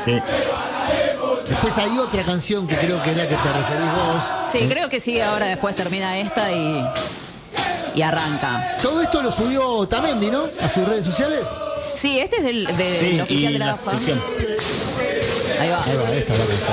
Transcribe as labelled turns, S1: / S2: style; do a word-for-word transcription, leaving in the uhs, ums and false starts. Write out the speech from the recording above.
S1: Sí.
S2: Después hay otra canción que creo que es la que te referís vos.
S3: Sí, creo que sí, ahora después termina esta y, y arranca.
S2: Todo esto lo subió Tamendi, ¿no? A sus redes sociales.
S3: Sí, este es del, del
S1: Sí,
S3: oficial
S1: y
S3: de la
S1: la
S3: AFA.
S1: selección.
S3: Ahí va.
S2: Ahí va, esta es la canción.